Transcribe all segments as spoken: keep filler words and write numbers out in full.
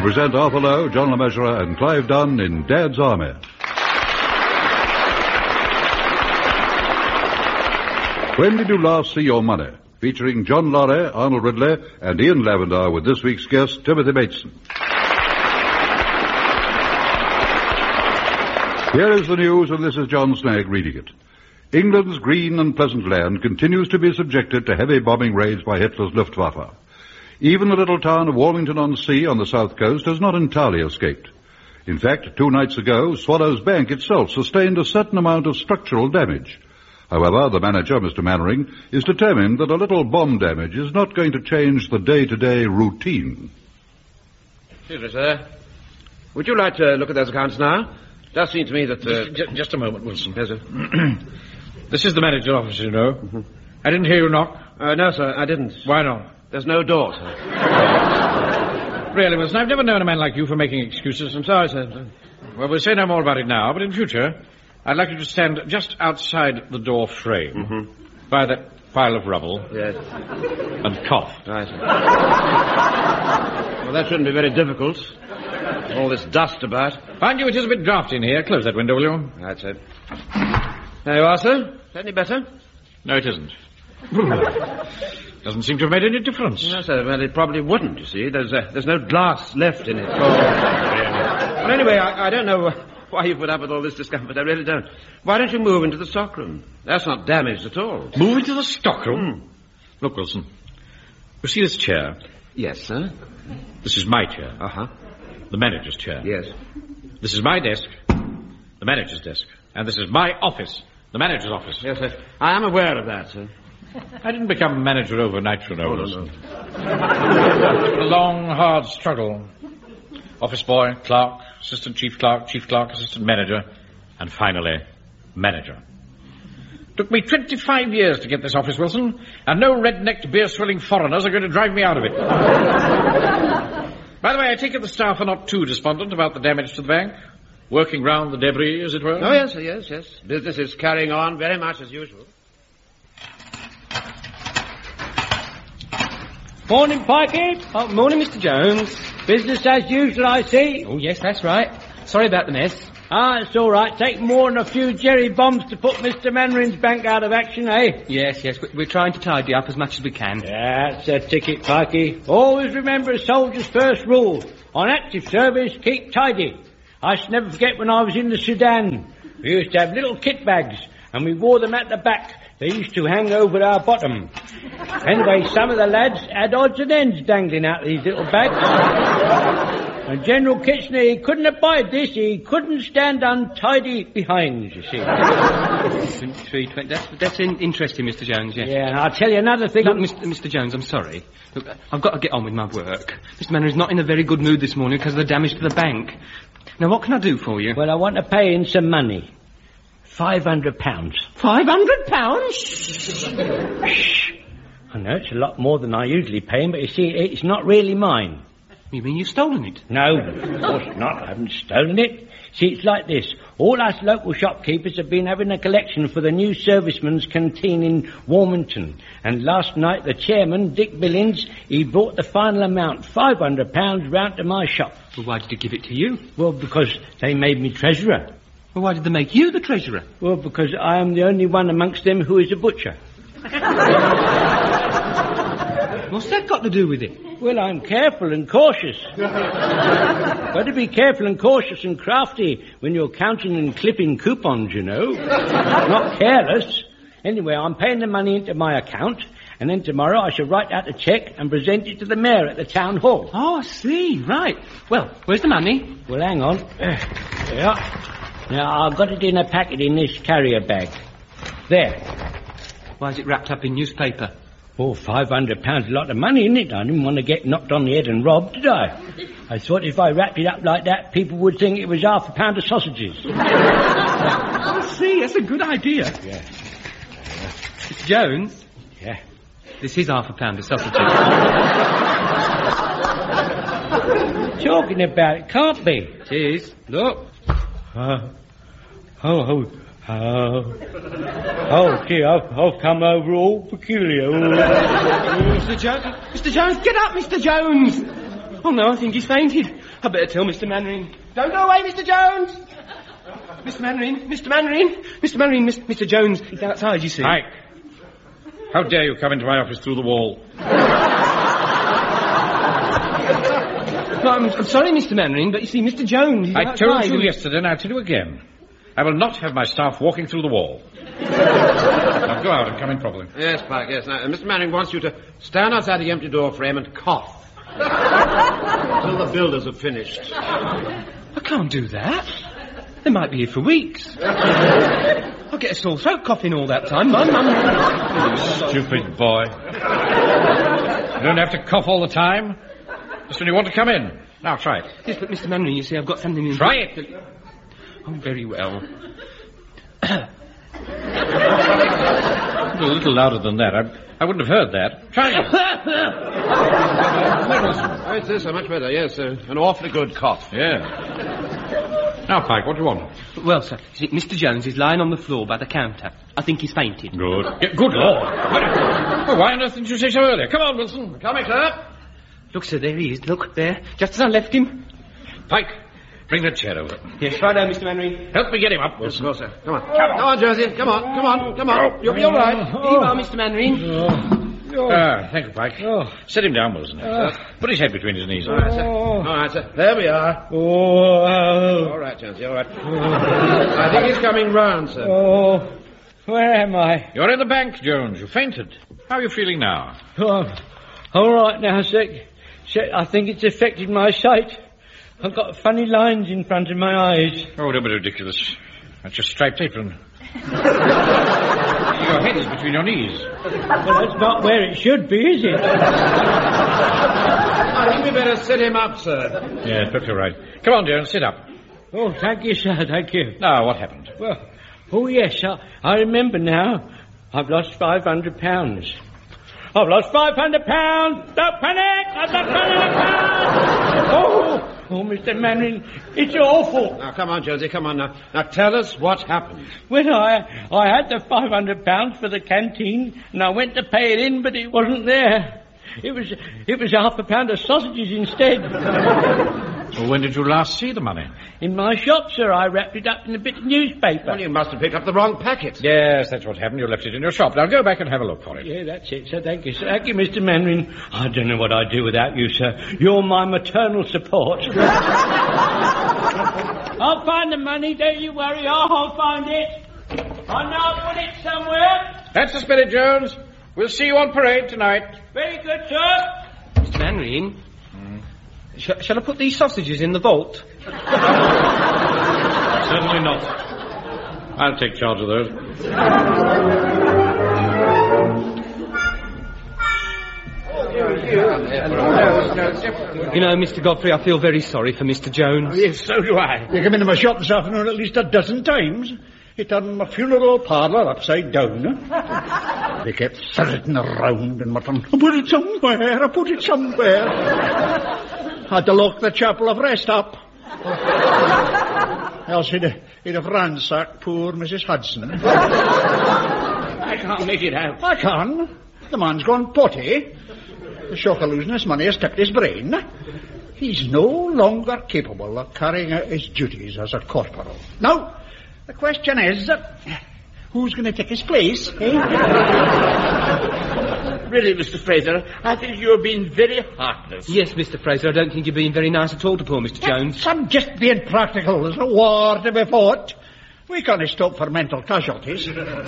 present Arthur Lowe, John LeMessurier, and Clive Dunn in Dad's Army. When Did You Last See Your Money? Featuring John Laurie, Arnold Ridley, and Ian Lavender with this week's guest, Timothy Bateson. Here is the news, and this is John Snagg reading it. England's green and pleasant land continues to be subjected to heavy bombing raids by Hitler's Luftwaffe. Even the little town of Warmington-on-Sea on the south coast has not entirely escaped. In fact, two nights ago, Swallows Bank itself sustained a certain amount of structural damage. However, the manager, Mister Mannering, is determined that a little bomb damage is not going to change the day-to-day routine. Excuse me, sir. Would you like to look at those accounts now? It does seem to me that... Uh... Just, just a moment, Wilson. Yes, sir. This is the manager's office, you know. Mm-hmm. I didn't hear you knock. Uh, no, sir, I didn't. Why not? There's no door, sir. Really, Wilson, I've never known a man like you for making excuses. I'm sorry, sir. Well, we'll say no more about it now, but in future... I'd like you to stand just outside the door frame, mm-hmm. by that pile of rubble. Yes. And cough. Right. Well, that shouldn't be very difficult. All this dust about. Mind you, it is a bit drafty in here. Close that window, will you? Right, sir. There you are, sir. Is that any better? No, it isn't. Doesn't seem to have made any difference. No, sir. Well, it probably wouldn't, you see. There's uh, there's no glass left in it. Well, anyway, I, I don't know... Uh, Why you put up with all this discomfort, I really don't. Why don't you move into the stockroom? That's not damaged at all. Move into the stockroom? Mm. Look, Wilson, you see this chair? Yes, sir. This is my chair. Uh-huh. The manager's chair. Yes. This is my desk, the manager's desk. And this is my office, the manager's office. Yes, sir. I am aware of that, sir. I didn't become manager overnight, you know, oh, Wilson. No, no. A long, hard struggle. Office boy, clerk, assistant chief clerk, chief clerk, assistant manager, and finally, manager. Took me twenty-five years to get this office, Wilson, and no red-necked, beer-swilling foreigners are going to drive me out of it. By the way, I take it the staff are not too despondent about the damage to the bank? Working round the debris, as it were? Oh, yes, yes, yes. Business is carrying on very much as usual. Morning, Pikey. Oh, morning, Mister Jones. Business as usual, I see. Oh, yes, that's right. Sorry about the mess. Ah, it's all right. Take more than a few jerry bombs to put Mister Mannering's bank out of action, eh? Yes, yes. We're trying to tidy up as much as we can. That's the ticket, Pikey. Always remember a soldier's first rule. On active service, keep tidy. I shall never forget when I was in the Sudan. We used to have little kit bags, and we wore them at the back. They used to hang over our bottom. Anyway, some of the lads had odds and ends dangling out of these little bags. And General Kitchener, he couldn't abide this. He couldn't stand untidy behind, you see. That's, that's in, interesting, Mister Jones, yes. Yeah, and I'll tell you another thing. Look, Mister Mister Jones, I'm sorry. Look, I've got to get on with my work. Mister Mannering's not in a very good mood this morning because of the damage to the bank. Now, what can I do for you? Well, I want to pay in some money. Five hundred pounds. Five hundred pounds? Shh. I know it's a lot more than I usually pay him, but you see, it's not really mine. You mean you've stolen it? No, of course not. I haven't stolen it. See, it's like this. All us local shopkeepers have been having a collection for the new servicemen's canteen in Warmington. And last night, the chairman, Dick Billings, he brought the final amount, five hundred pounds, round to my shop. Well, why did he give it to you? Well, because they made me treasurer. Well, why did they make you the treasurer? Well, because I am the only one amongst them who is a butcher. What's that got to do with it? Well, I'm careful and cautious. Got to be careful and cautious and crafty when you're counting and clipping coupons, you know. Not careless. Anyway, I'm paying the money into my account, and then tomorrow I shall write out a cheque and present it to the mayor at the town hall. Oh, I see. Right. Well, where's the money? Well, hang on. Yeah. Now, I've got it in a packet in this carrier bag. There. Why is it wrapped up in newspaper? Oh, five hundred pounds is a lot of money, isn't it? I didn't want to get knocked on the head and robbed, did I? I thought if I wrapped it up like that, people would think it was half a pound of sausages. I see. That's a good idea. Yeah. Mister Jones? Yeah? This is half a pound of sausages. Talking about it, can't be. It is. Look. Uh, oh, oh, oh, oh, gee, I've, I've come over all peculiar. Mister Jones, Mister Jones, get up, Mister Jones! Oh no, I think he's fainted. I better tell Mister Mannering. Don't go away, Mister Jones! Mister Mannering, Mister Mannering, Mister Mannering, Mister Jones, he's outside, you see. Mike, how dare you come into my office through the wall? No, I'm, I'm sorry, Mister Mannering, but you see, Mister Jones, he's I outside. told you yesterday, and I'll tell you again. I will not have my staff walking through the wall. Now go out and come in properly. Yes, Pike, yes. Now, Mister Manning wants you to stand outside the empty door frame and cough. Until the builders have finished. I can't do that. They might be here for weeks. I'll get a sore throat coughing all that time. Mum, mum. Stupid boy. You don't have to cough all the time. Just when you want to come in. Now, try it. Yes, but Mister Mannering, you see, I've got something in... Try it. Oh, very well. A little louder than that. I, I wouldn't have heard that. Try it. Oh, it's this, so much better, yes. Uh, an awfully good cough. Yeah. Now, Pike, what do you want? Well, sir, you see, Mister Jones is lying on the floor by the counter. I think he's fainted. Good. Yeah, good Lord. Well, why on earth didn't you say so earlier? Come on, Wilson. Coming, sir. Look, sir, there he is. Look, there. Just as I left him. Pike, bring that chair over. Yes, right now, Mister Mannering. Help me get him up, Wilson. Yes, of course, sir. Come on. Come on, Josie. Come on, come on, come on. You'll be all right. Here you are, Mister Mannering. Ah, thank you, Pike. Set him down, Wilson. Put his head between his knees. All right, sir. All right, sir. There we are. Oh, All right, Jonesy, all right. I think he's coming round, sir. oh, where am I? You're in the bank, Jones. You fainted. How are you feeling now? Oh, all right now, Sec. Sec, I think it's affected my sight. I've got funny lines in front of my eyes. Oh, don't be ridiculous. That's your striped apron. Your head is between your knees. Well, that's not where it should be, is it? I think we better sit him up, sir. Yeah, perfectly right. Come on, Jones, sit up. Oh, thank you, sir, thank you. Now, what happened? Well, oh, yes, I, I remember now. I've lost five hundred pounds. I've lost five hundred pounds! Don't panic! I've lost five hundred pounds! Oh, oh, Mister Mannering, it's awful. Now, come on, Josie, come on now. Now, tell us what happened. Well, I, I had the five hundred pounds for the canteen, and I went to pay it in, but it wasn't there. It was, it was half a pound of sausages instead. Well, when did you last see the money? In my shop, sir, I wrapped it up in a bit of newspaper. Well, you must have picked up the wrong packet. Yes, that's what happened. You left it in your shop. Now, go back and have a look for it. Yeah, that's it, sir. Thank you, sir. Thank you, Mister Mannering. I don't know what I'd do without you, sir. You're my maternal support. I'll find the money, don't you worry. I'll find it. I know I'll put it somewhere. That's the spirit, Jones. We'll see you on parade tonight. Very good, sir. Mister Mannering, mm. sh- shall I put these sausages in the vault? Certainly not. I'll take charge of those. You know, Mister Godfrey, I feel very sorry for Mister Jones. Yes, so do I. You come into my shop this afternoon at least a dozen times. He turned my funeral parlour upside down. They kept ferreting around and muttering, I put it somewhere, I put it somewhere. Had to lock the chapel of rest up. Else he'd, he'd have ransacked poor Missus Hudson. I can't make it out. I can. The man's gone potty. The shock of losing his money has tipped his brain. He's no longer capable of carrying out his duties as a corporal. Now, the question is, uh, who's going to take his place, eh? Really, Mister Fraser, I think you're being very heartless. Yes, Mister Fraser, I don't think you're being very nice at all to poor Mister Jones. I'm just being practical. There's a war to be fought. We can't stop for mental casualties.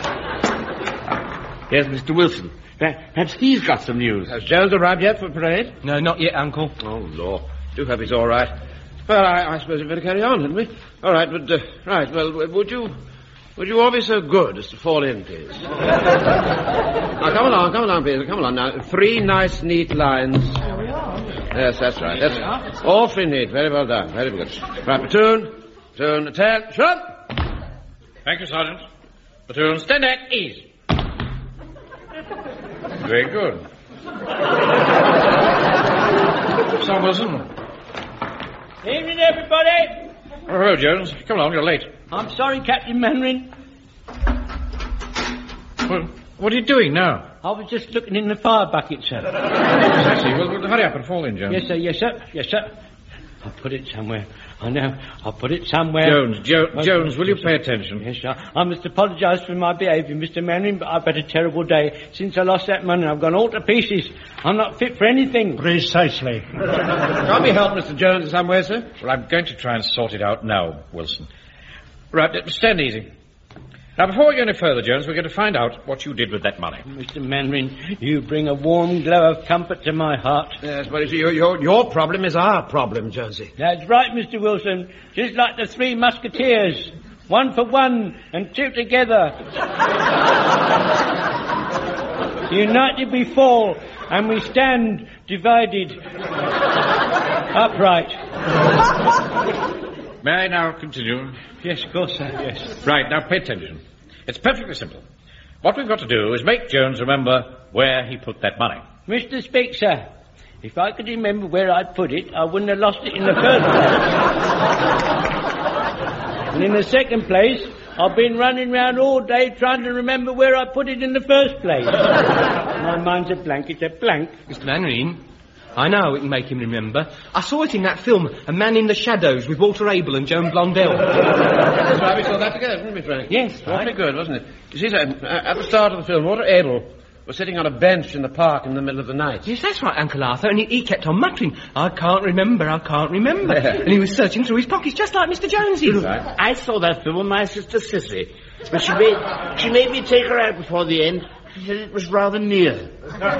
Yes, Mister Wilson. Perhaps he's got some news. Has Jones arrived yet for parade? No, not yet, Uncle. Oh, Lord. Do hope he's all right. Well, I, I suppose we'd better carry on, hadn't we? All right, but, uh, right, well, would you... Would you all be so good as to fall in, please? Now, come along, come along, please. Come along now. Three nice, neat lines. Yes, that's right. That's all three neat. Very well done. Very good. Right, platoon. Platoon, attention. Thank you, Sergeant. Platoon, stand at ease. Very good. Sam Wilson. Evening, everybody. Oh, hello, Jones. Come along, you're late. I'm sorry, Captain Mannering. Well, what are you doing now? I was just looking in the fire bucket, sir. I see. Well, well, hurry up and fall in, Jones. Yes, sir, yes, sir, yes, sir. I'll put it somewhere. I know. I'll put it somewhere. Jones, jo- Jones, will you pay attention? Yes, sir. I must apologise for my behaviour, Mister Manning, but I've had a terrible day. Since I lost that money, I've gone all to pieces. I'm not fit for anything. Precisely. Can't we help Mister Jones in some way, sir? Well, I'm going to try and sort it out now, Wilson. Right, uh, stand easy. Now, before we go any further, Jones, we're going to find out what you did with that money. Mister Manring, you bring a warm glow of comfort to my heart. Yes, but you see, your, your, your problem is our problem, Jonesy. That's right, Mister Wilson. Just like the three musketeers. One for one and two together. United we fall and we stand divided. Upright. May I now continue? Yes, of course, sir, yes. Right, now pay attention. It's perfectly simple. What we've got to do is make Jones remember where he put that money. Mister Speak, sir, if I could remember where I'd put it, I wouldn't have lost it in the first place. And in the second place, I've been running round all day trying to remember where I put it in the first place. My mind's a blank, it's a blank. Mister Manning, I know we can make him remember. I saw it in that film, A Man in the Shadows, with Walter Abel and Joan Blondell. That's right, we saw that together, didn't we, Frank? Yes, right. Very good, wasn't it? You see, sir, at the start of the film, Walter Abel was sitting on a bench in the park in the middle of the night. Yes, that's right, Uncle Arthur, and he, he kept on muttering, I can't remember, I can't remember. Yeah. And he was searching through his pockets just like Mister Jonesy. Right. I saw that film with my sister Sissy, but she made, she made me take her out before the end. She said it was rather near.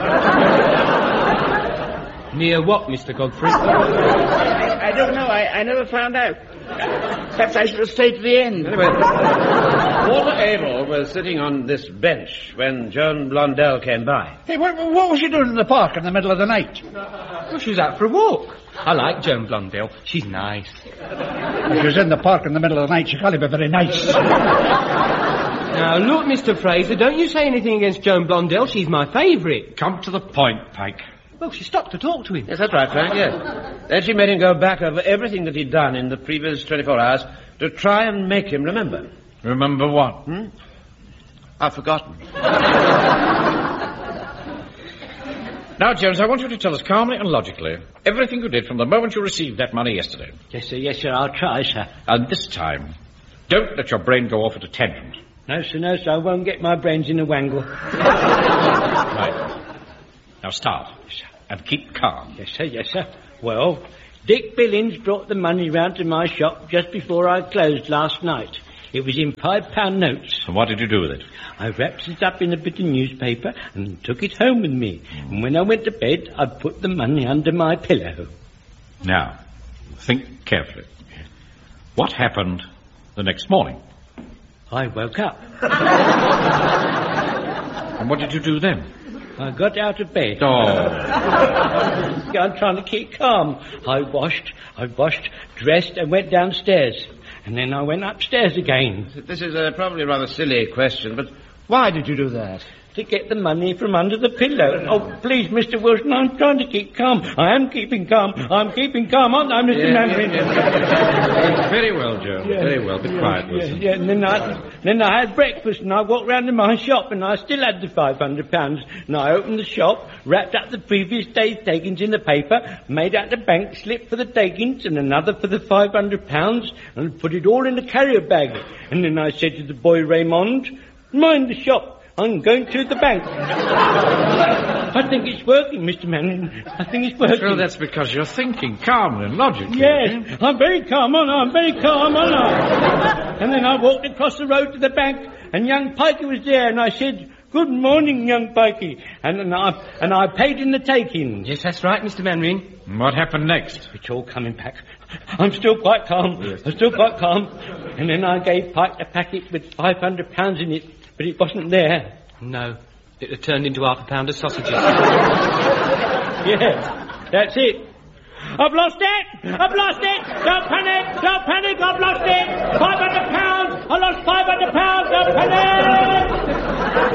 Near what, Mister Godfrey? I, I don't know. I, I never found out. Perhaps I should have stayed to the end. Anyway, Walter Abel was sitting on this bench when Joan Blondell came by. Hey, what, what was you doing in the park in the middle of the night? Well, she was out for a walk. I like Joan Blondell. She's nice. If she was in the park in the middle of the night, she can't be very nice. Now, look, Mister Fraser, don't you say anything against Joan Blondell. She's my favourite. Come to the point, Pike. Well, she stopped to talk to him. Yes, that's right, Frank, yes. Then she made him go back over everything that he'd done in the previous twenty-four hours to try and make him remember. Remember what? Hmm? I've forgotten. Now, Jones, I want you to tell us calmly and logically everything you did from the moment you received that money yesterday. Yes, sir, yes, sir, I'll try, sir. And this time, don't let your brain go off at a tangent. No, sir, no, sir, I won't get my brains in a wangle. Right. Now start. And keep calm. Yes, sir, yes, sir. Well, Dick Billings brought the money round to my shop just before I closed last night. It was in five-pound notes. And what did you do with it? I wrapped it up in a bit of newspaper and took it home with me. Mm. And when I went to bed, I put the money under my pillow. Now, think carefully. What happened the next morning? I woke up. And what did you do then? I got out of bed. Oh. I'm trying to keep calm. I washed, I washed, dressed and went downstairs. And then I went upstairs again. This is a probably a rather silly question, but why did you do that? To get the money from under the pillow. Oh, please, Mister Wilson, I'm trying to keep calm. I am keeping calm. I'm keeping calm, aren't I, Mister Yeah, Manring? yeah, yeah. Very well, Joe. Yeah. Very well. Be quiet, Wilson. Yeah, yeah, and then I, then I had breakfast and I walked round to my shop and I still had the five hundred pounds. And I opened the shop, wrapped up the previous day's takings in the paper, made out the bank slip for the takings and another for the five hundred pounds and put it all in the carrier bag. And then I said to the boy Raymond, mind the shop. I'm going to the bank. I think it's working, Mister Manning. I think it's working. Well, that's because you're thinking calmly and logically. Yes, I'm very calm, aren't I? I'm very calm, aren't I? And then I walked across the road to the bank, and young Pikey was there, and I said, good morning, young Pikey. And, and, I, and I paid in the takings. Yes, that's right, Mister Manring. And what happened next? It's all coming back. I'm still quite calm. Yes. I'm still quite calm. And then I gave Pike a packet with five hundred pounds in it, but it wasn't there. No, it had turned into half a pound of sausages. Yeah, that's it. I've lost it! I've lost it! Don't panic! Don't panic! I've lost it! five hundred pounds! I lost five hundred pounds! Don't panic!